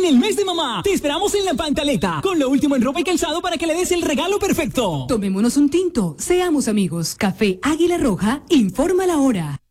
el mes de mamá, te esperamos en La Pantaleta, con lo último en ropa y calzado para que le des el regalo perfecto. Tomémonos un tinto, seamos amigos. Café Águila Roja, informa la hora.